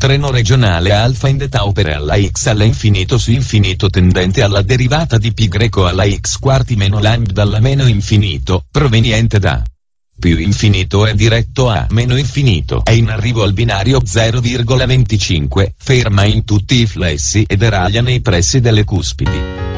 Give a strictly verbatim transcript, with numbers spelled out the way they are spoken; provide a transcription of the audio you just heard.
treno regionale alfa in eta opera alla x alla infinito su infinito tendente alla derivata di pi greco alla x quarti meno lambda alla meno infinito, proveniente da più infinito è diretto a meno infinito, è in arrivo al binario zero virgola venticinque, ferma in tutti i flessi e deraglia nei pressi delle cuspidi.